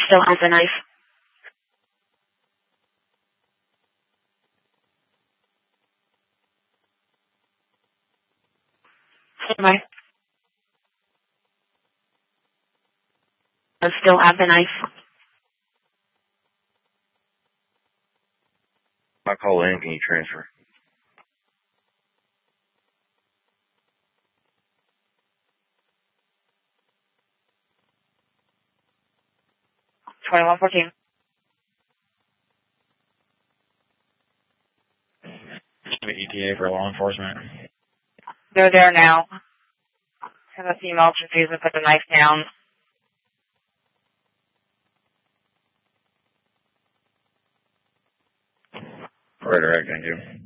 Still has the knife. Stand by. Still have the knife. I call in, can you transfer? $21.14. ETA for law enforcement. They're there now. Have a female confused and put the knife down. Right, thank you.